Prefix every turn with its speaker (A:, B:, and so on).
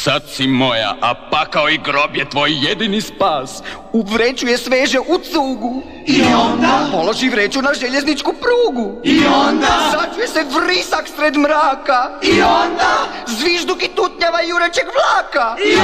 A: Sad si moja, a pakao i grob je tvoj jedini spas.
B: U vreću je sveže u cugu.
C: I onda?
B: Položi vreću na željezničku prugu.
C: I onda?
B: Začuje se vrisak sred mraka.
C: I onda?
B: Zvižduk i tutnjava jurećeg vlaka.